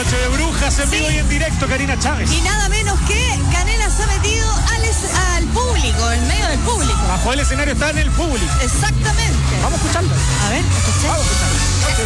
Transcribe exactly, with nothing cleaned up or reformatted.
Noche de Brujas en Sí. vivo y en directo, Karina Chávez. Y nada menos que Canela se ha metido al, es- al público, en medio del público. Bajo el escenario está en el público. Exactamente. Vamos a escucharlo. A ver, escuché. Vamos a escucharlo.